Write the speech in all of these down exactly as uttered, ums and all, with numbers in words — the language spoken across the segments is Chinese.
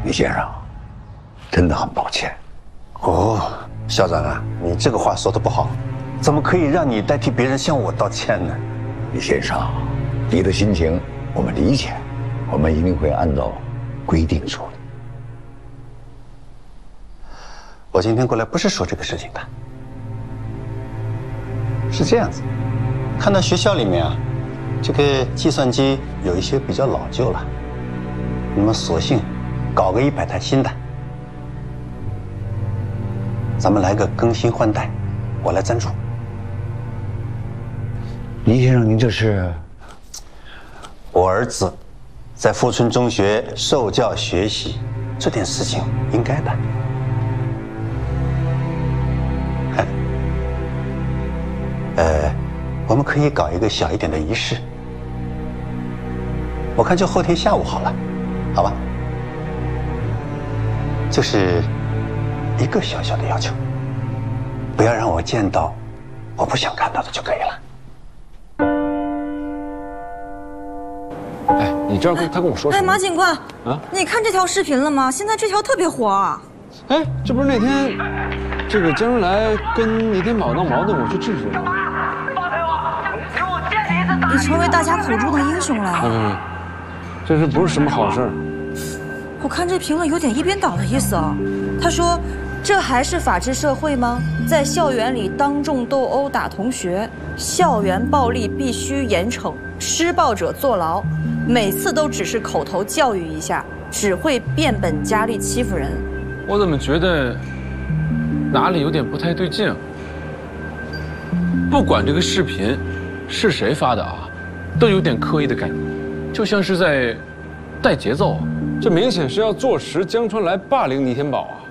李先生，真的很抱歉。 哦，校长啊，你这个话说的不好，怎么可以让你代替别人向我道歉呢？ 李先生，你的心情我们理解，我们一定会按照规定处理。 我今天过来不是说这个事情的，是这样子，看到学校里面啊，这个计算机有一些比较老旧了，那么索性搞个一百台新的，咱们来个更新换代，我来赞助。 李先生，您这是？ 我儿子在富春中学受教学习，这点事情应该的。呃，我们可以搞一个小一点的仪式，我看就后天下午好了，好吧？就是一个小小的要求，不要让我见到我不想看到的就可以了。 哎，你知道他跟我说什么？ 哎，马警官啊， 你看这条视频了吗？现在这条特别火啊！ 哎，这不是那天这个江润来跟聂天宝闹矛盾，我去制止了。 你成为大家口中的英雄了。 嗯，这是不是什么好事儿？ 我看这评论有点一边倒的意思啊。他说：“这还是法治社会吗？在校园里当众斗殴打同学，校园暴力必须严惩，施暴者坐牢。每次都只是口头教育一下，只会变本加厉欺负人。” 我怎么觉得哪里有点不太对劲啊？不管这个视频是谁发的啊，都有点刻意的感觉，就像是在带节奏。 这明显是要坐实江川来霸凌倪天宝啊！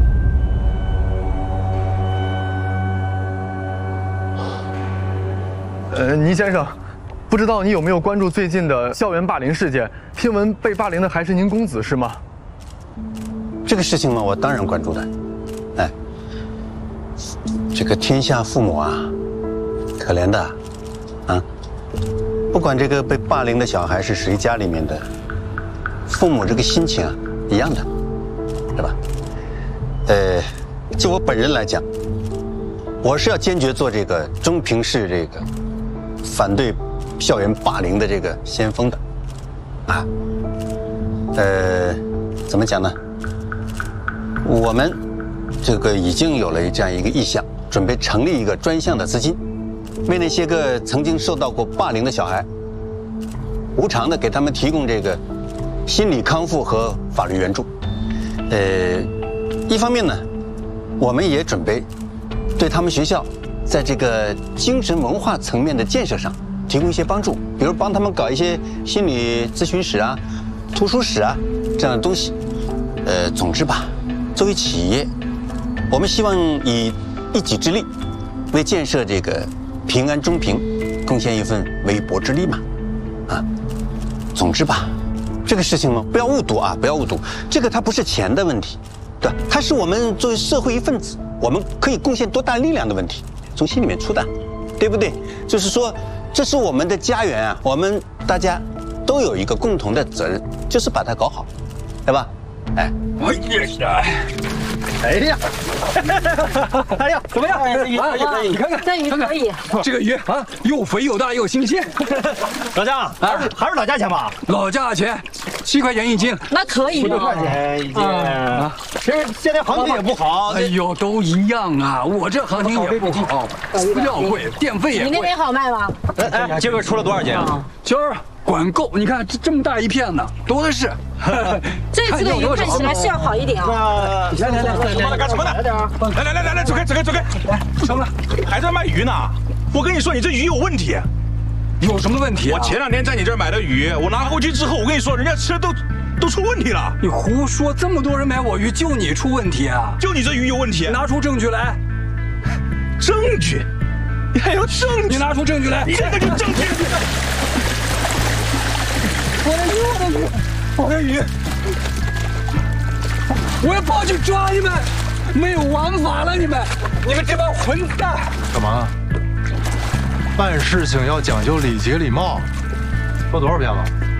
呃，倪先生，不知道你有没有关注最近的校园霸凌事件？听闻被霸凌的还是您公子是吗？ 这个事情嘛，我当然关注的。哎，这个天下父母啊，可怜的啊，不管这个被霸凌的小孩是谁家里面的，父母这个心情啊一样的，是吧？呃，就我本人来讲，我是要坚决做这个中平市这个反对校园霸凌的这个先锋的，啊，呃，怎么讲呢？我们这个已经有了这样一个意向，准备成立一个专项的资金，为那些个曾经受到过霸凌的小孩，无偿的给他们提供这个心理康复和法律援助。呃，一方面呢，我们也准备对他们学校在这个精神文化层面的建设上提供一些帮助，比如帮他们搞一些心理咨询室啊、图书室啊这样的东西。呃，总之吧，作为企业，我们希望以一己之力，为建设这个平安中平贡献一份微薄之力嘛。啊，总之吧，这个事情嘛，不要误读啊，不要误读，这个它不是钱的问题，对吧？它是我们作为社会一份子，我们可以贡献多大力量的问题，从心里面出的，对不对？就是说，这是我们的家园啊，我们大家都有一个共同的责任，就是把它搞好，对吧？哎， 哎呀，哎呀，哎呀，怎么样？ 可以可以可以， 你看看， 这鱼可以。 这个鱼啊，又肥又大又新鲜。 老姜，还是还是老价钱吧？ 老价钱，七块钱一斤。 那可以六块钱一斤啊。其实现在行情也不好。 哎呦，都一样啊，我这行情也不好，饲料贵，电费也贵。 你那边好卖吗？ 哎哎，今儿个出了多少斤啊？ 今儿管够，你看这这么大一片呢，多的是。 这次的鱼看起来是要好一点啊。 来来来来来，干什么呢？来来来来来，走开走开走开！来，什么？还在卖鱼呢？我跟你说，你这鱼有问题。 有什么问题？ 我前两天在你这儿买的鱼，我拿回去之后，我跟你说，人家吃的都都出问题了。 你胡说！这么多人买我鱼，就你出问题啊？ 就你这鱼有问题， 拿出证据来。 证据？你还有证据？ 你拿出证据来！ 你这个就证据！ 我的鱼，我的鱼，我的鱼！我要报警抓你们！没有王法了，你们！你们这帮混蛋！ 干嘛？办事情要讲究礼节礼貌。说多少遍了？